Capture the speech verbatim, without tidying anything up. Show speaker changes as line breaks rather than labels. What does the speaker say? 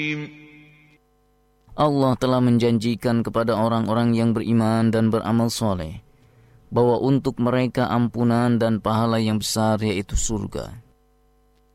Allah telah menjanjikan kepada orang-orang yang beriman dan beramal soleh bahwa untuk mereka ampunan dan pahala yang besar, yaitu surga.